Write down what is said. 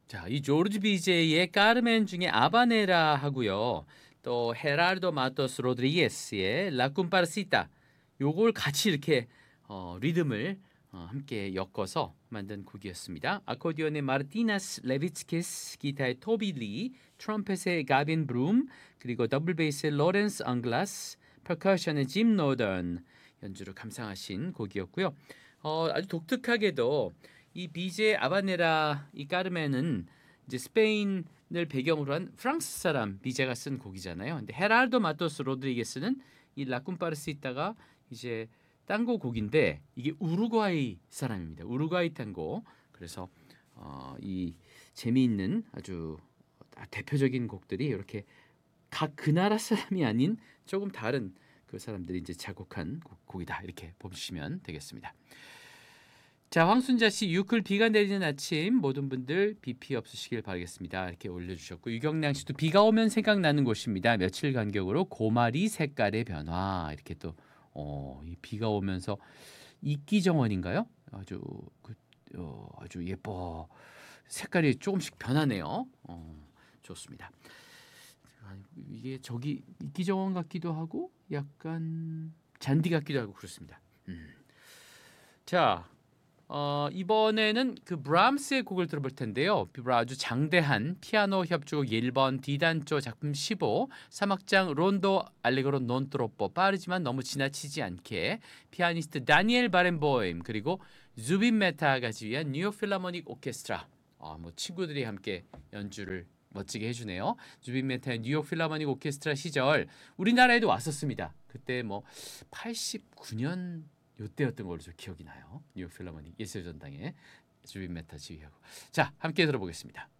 자, 이 조르지 비제이의 까르멘 중에 아바네라 하고요. 또 헤랄도 마토스 로드리게스의 라 쿰파르시타 요걸 같이 이렇게 리듬을 함께 엮어서 만든 곡이었습니다. 아코디언의 마르티나스 레비츠키스, 기타의 토비 리, 트럼펫의 가빈 브룸, 그리고 더블 베이스의 로렌스 앙글라스, 퍼커션의 짐 노던 연주를 감상하신 곡이었고요. 아주 독특하게도 이 비제 아바네라 이 까르멘은 이제 스페인을 배경으로 한 프랑스 사람 비제가 쓴 곡이잖아요. 근데 헤랄도 마토스 로드리게스는 이 라쿤파르시타가 이제 tango 곡인데 이게 우루과이 사람입니다. 우루과이 tango. 그래서 이 재미있는 아주 대표적인 곡들이 이렇게 각 그 나라 사람이 아닌 조금 다른 그 사람들이 이제 작곡한 곡이다 이렇게 보시면 되겠습니다. 자, 황순자 씨, 유클 비가 내리는 아침 모든 분들 비 피해 없으시길 바라겠습니다. 이렇게 올려주셨고 유경량 씨도 비가 오면 생각나는 곳입니다. 며칠 간격으로 고마리 색깔의 변화 이렇게 또 이 비가 오면서 이기정원인가요? 아주 예뻐 색깔이 조금씩 변하네요. 좋습니다. 이게 저기 이기정원 같기도 하고 약간 잔디 같기도 하고 그렇습니다. 자. 이번에는 그 브람스의 곡을 들어볼 텐데요. 아주 장대한 피아노 협주곡 1번 D단조 작품 15 3악장 론도 알레그로 논 트로포 빠르지만 너무 지나치지 않게 피아니스트 다니엘 바렌보임 그리고 주빈 메타가 지휘한 뉴욕 필라모닉 오케스트라 뭐 친구들이 함께 연주를 멋지게 해주네요. 주빈 메타의 뉴욕 필라모닉 오케스트라 시절 우리나라에도 왔었습니다. 그때 뭐 89년 요때였던 걸로 좀 기억이 나요. 뉴욕 필라모닉 예술전당에 주빈 메타 지휘하고. 자, 함께 들어보겠습니다.